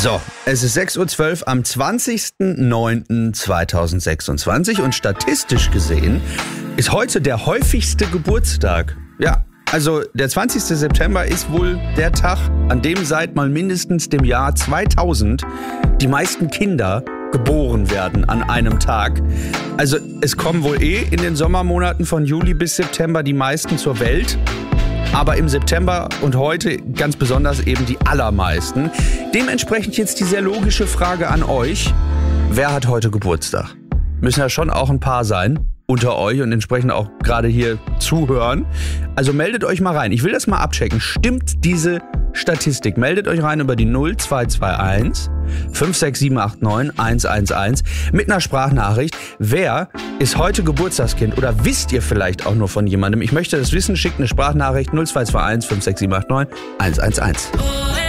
So, es ist 6.12 Uhr am 20.09.2026 und statistisch gesehen ist heute der häufigste Geburtstag. Ja, also der 20. September ist wohl der Tag, an dem seit mal mindestens dem Jahr 2000 die meisten Kinder geboren werden an einem Tag. Also es kommen wohl in den Sommermonaten von Juli bis September die meisten zur Welt. Aber im September und heute ganz besonders eben die allermeisten. Dementsprechend jetzt die sehr logische Frage an euch. Wer hat heute Geburtstag? Müssen ja schon auch ein paar sein unter euch und entsprechend auch gerade hier zuhören. Also meldet euch mal rein. Ich will das mal abchecken. Stimmt diese Statistik? Meldet euch rein über die 0221 56789 111 mit einer Sprachnachricht. Wer ist heute Geburtstagskind oder wisst ihr vielleicht auch nur von jemandem? Ich möchte das wissen. Schickt eine Sprachnachricht 0221 56789 111.